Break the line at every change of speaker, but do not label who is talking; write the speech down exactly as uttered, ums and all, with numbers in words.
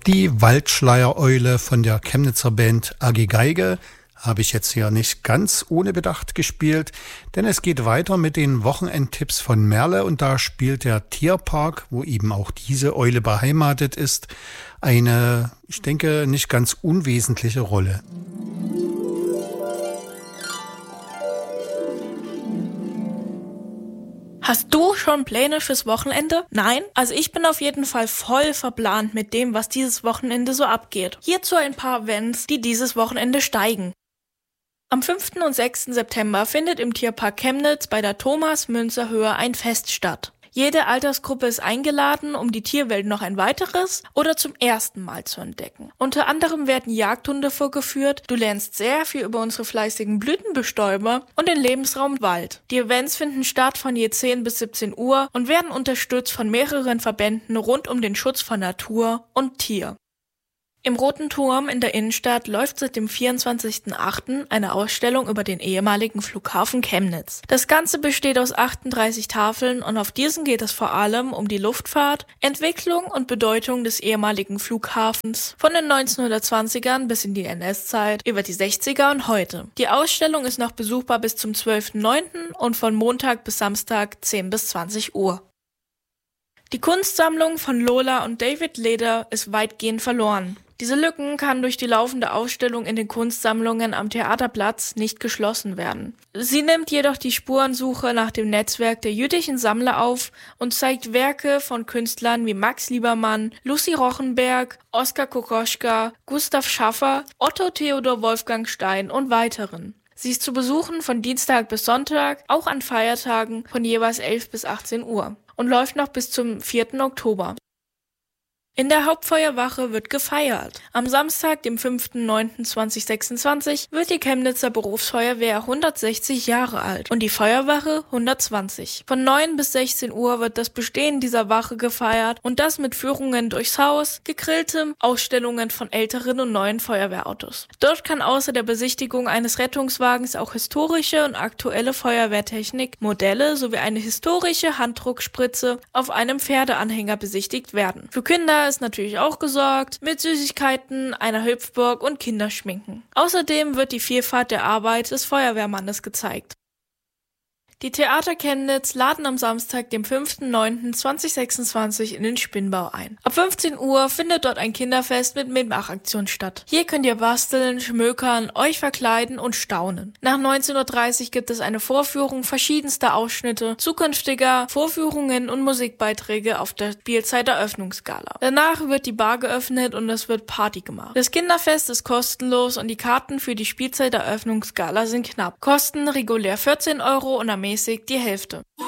Die Waldschleiereule von der Chemnitzer Band A G Geige habe ich jetzt hier nicht ganz ohne Bedacht gespielt, denn es geht weiter mit den Wochenendtipps von Merle und da spielt der Tierpark, wo eben auch diese Eule beheimatet ist, eine, ich denke, nicht ganz unwesentliche Rolle.
Hast du schon Pläne fürs Wochenende? Nein? Also ich bin auf jeden Fall voll verplant mit dem, was dieses Wochenende so abgeht. Hierzu ein paar Events, die dieses Wochenende steigen. Am fünften und sechsten September findet im Tierpark Chemnitz bei der Thomas-Münzer-Höhe ein Fest statt. Jede Altersgruppe ist eingeladen, um die Tierwelt noch ein weiteres oder zum ersten Mal zu entdecken. Unter anderem werden Jagdhunde vorgeführt, du lernst sehr viel über unsere fleißigen Blütenbestäuber und den Lebensraum Wald. Die Events finden statt von je zehn bis siebzehn Uhr und werden unterstützt von mehreren Verbänden rund um den Schutz von Natur und Tier. Im Roten Turm in der Innenstadt läuft seit dem vierundzwanzigsten achten eine Ausstellung über den ehemaligen Flughafen Chemnitz. Das Ganze besteht aus achtunddreißig Tafeln und auf diesen geht es vor allem um die Luftfahrt, Entwicklung und Bedeutung des ehemaligen Flughafens von den neunzehnhundertzwanzigern bis in die N S-Zeit, über die sechziger und heute. Die Ausstellung ist noch besuchbar bis zum zwölften neunten und von Montag bis Samstag zehn bis zwanzig Uhr. Die Kunstsammlung von Lola und David Leder ist weitgehend verloren. Diese Lücken kann durch die laufende Ausstellung in den Kunstsammlungen am Theaterplatz nicht geschlossen werden. Sie nimmt jedoch die Spurensuche nach dem Netzwerk der jüdischen Sammler auf und zeigt Werke von Künstlern wie Max Liebermann, Lucy Rochenberg, Oskar Kokoschka, Gustav Schaffer, Otto Theodor Wolfgang Stein und weiteren. Sie ist zu besuchen von Dienstag bis Sonntag, auch an Feiertagen von jeweils elf bis achtzehn Uhr und läuft noch bis zum vierten Oktober. In der Hauptfeuerwache wird gefeiert. Am Samstag, dem fünften neunten zweitausendsechsundzwanzig, wird die Chemnitzer Berufsfeuerwehr hundertsechzig Jahre alt und die Feuerwache hundertzwanzig. Von neun bis sechzehn Uhr wird das Bestehen dieser Wache gefeiert und das mit Führungen durchs Haus, gegrilltem, Ausstellungen von älteren und neuen Feuerwehrautos. Dort kann außer der Besichtigung eines Rettungswagens auch historische und aktuelle Feuerwehrtechnik, Modelle sowie eine historische Handdruckspritze auf einem Pferdeanhänger besichtigt werden. Für Kinder ist natürlich auch gesorgt, mit Süßigkeiten, einer Hüpfburg und Kinderschminken. Außerdem wird die Vielfalt der Arbeit des Feuerwehrmannes gezeigt. Die Theater Chemnitz laden am Samstag, dem fünften neunten zweitausendsechsundzwanzig in den Spinnbau ein. Ab fünfzehn Uhr findet dort ein Kinderfest mit Mitmachaktion statt. Hier könnt ihr basteln, schmökern, euch verkleiden und staunen. Nach neunzehn Uhr dreißig gibt es eine Vorführung verschiedenster Ausschnitte, zukünftiger Vorführungen und Musikbeiträge auf der Spielzeiteröffnungsgala. Danach wird die Bar geöffnet und es wird Party gemacht. Das Kinderfest ist kostenlos und die Karten für die Spielzeiteröffnungsgala sind knapp. Kosten regulär vierzehn Euro und am mäßig die Hälfte.